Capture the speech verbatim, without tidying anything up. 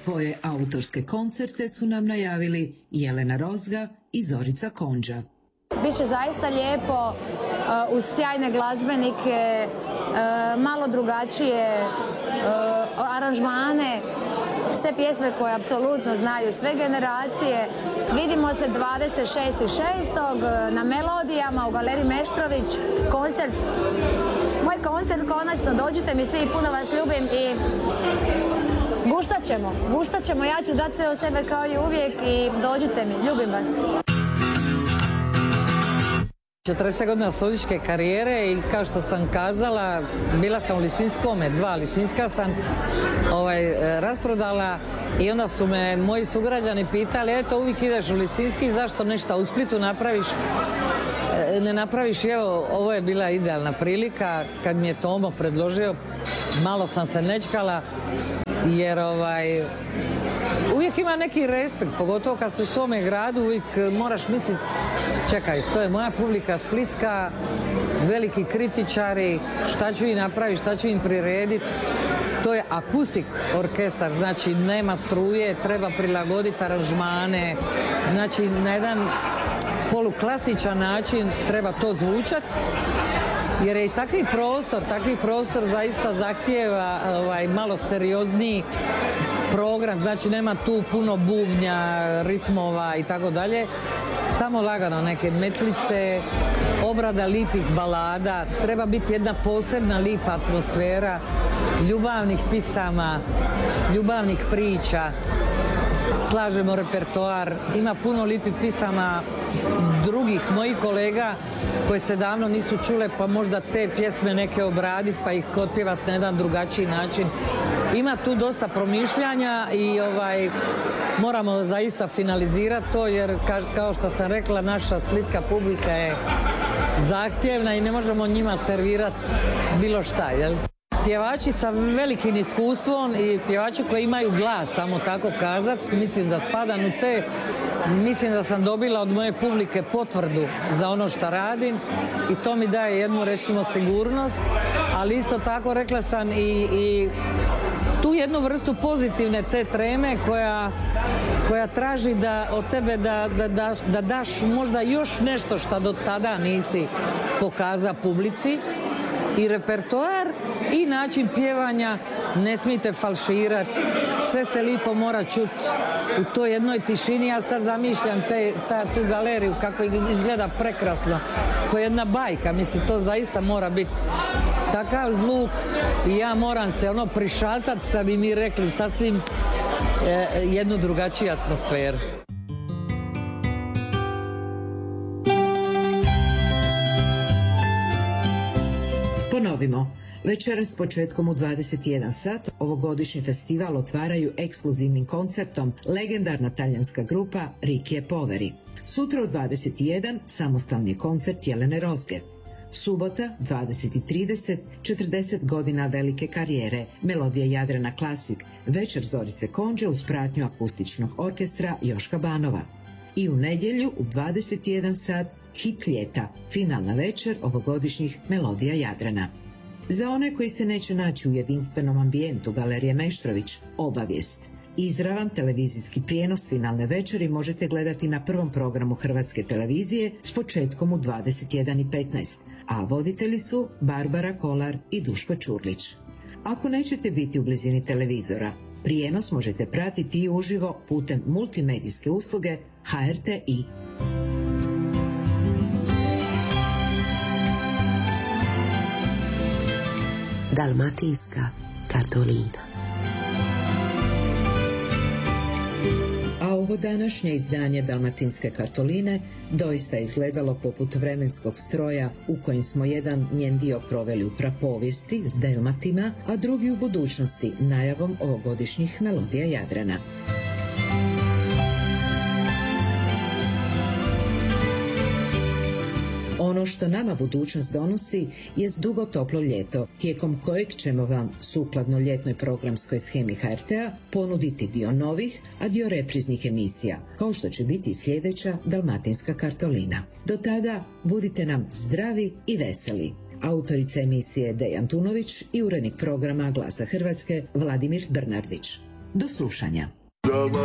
Svoje autorske koncerte su nam najavili Jelena Rozga i Zorica Konđa. Biće zaista lijepo, uz sjajne glazbenike, malo drugačije aranžmane, sve pjesme koje apsolutno znaju sve generacije. Vidimo se dvadeset šestog šestog na Melodijama u Galeriji Meštrović. Koncert, moj koncert konačno, dođite mi svi, puno vas ljubim i guštat ćemo, guštat ćemo, ja ću dati sve od sebe kao i uvijek i dođite mi, ljubim vas. četrdeset godina sudičke karijere i kao što sam kazala, bila sam u Lisinskome, dva Lisinska sam ovaj, rasprodala i onda su me moji sugrađani pitali, eto uvijek ideš u Lisinski, zašto nešto u Splitu napraviš? Ne napraviš, evo, ovo je bila idealna prilika, kad mi je Tomo predložio, malo sam se nečkala, jer ovaj, uvijek ima neki respekt, pogotovo kad si u tome gradu, uvijek moraš misliti, čekaj, to je moja publika splitska, veliki kritičari, šta ću im napraviti, šta ću im prirediti. To je akustik orkestar, znači nema struje, treba prilagoditi aranžmane, znači na jedan poluklasičan način treba to zvučati, jer je i takvi prostor, takvi prostor zaista zahtijeva ovaj, malo seriozniji program, znači nema tu puno bubnja, ritmova i tako dalje. Samo lagano neke metlice, obrada lipih balada, treba biti jedna posebna lipa atmosfera, ljubavnih pisama, ljubavnih priča, slažemo repertoar, ima puno lipih pisama drugih mojih kolega koje se davno nisu čule, pa možda te pjesme neke obraditi pa ih otpjevati na jedan drugačiji način. Ima tu dosta promišljanja i ovaj, moramo zaista finalizirati to jer ka, kao što sam rekla, naša splitska publika je zahtjevna i ne možemo njima servirati bilo šta, jel? Pjevači sa velikim iskustvom i pjevači koji imaju glas, samo tako kazati, mislim da spadam u te. Mislim da sam dobila od moje publike potvrdu za ono što radim i to mi daje jednu, recimo, sigurnost, ali isto tako rekla sam i, i tu jednu vrstu pozitivne te treme koja, koja traži da od tebe da, da, da, da daš možda još nešto što do tada nisi pokazao publici. I repertoar i način pjevanja, ne smijete falširati, sve se lipo mora čuti u toj jednoj tišini. Ja sad zamišljam te, ta, tu galeriju kako izgleda prekrasno, ko jedna bajka, mislim to zaista mora biti takav zvuk i ja moram se ono prišaltati, što bi mi rekli, sasvim eh, jednu drugačiju atmosferu. Ponovimo, večeras početkom u dvadeset jedan sat ovogodišnji festival otvaraju ekskluzivnim koncertom legendarna talijanska grupa Rikije Poveri. Sutra u dvadeset jedan samostalni koncert Jelene Rozge. Subota dvadeset i trideset, četrdeset godina velike karijere, Melodija Jadrana Klasik, večer Zorice Konđe uz pratnju akustičnog orkestra Joška Banova. I u nedjelju u dvadeset jedan sat hit ljeta, finalna večer ovogodišnjih Melodija Jadrana. Za one koji se neće naći u jedinstvenom ambijentu Galerije Meštrović, obavijest. Izravan televizijski prijenos finalne večeri možete gledati na prvom programu Hrvatske televizije s početkom u dvadeset jedan i petnaest, a voditelji su Barbara Kolar i Duško Čurlić. Ako nećete biti u blizini televizora, prijenos možete pratiti i uživo putem multimedijske usluge H R T I. Dalmatinska kartolina. A ovo današnje izdanje Dalmatinske kartoline doista je izgledalo poput vremenskog stroja u kojem smo jedan njen dio proveli u prapovijesti s Delmatima, a drugi u budućnosti najavom ovogodišnjih Melodija Jadrana. Ono što nama budućnost donosi jest dugo toplo ljeto, tijekom kojeg ćemo vam, sukladno ljetnoj programskoj shemi H R T-a, ponuditi dio novih, a dio repriznih emisija, kao što će biti i sljedeća Dalmatinska kartolina. Do tada budite nam zdravi i veseli. Autorica emisije Dejan Tunović i urednik programa Glasa Hrvatske Vladimir Brnardić. Do slušanja.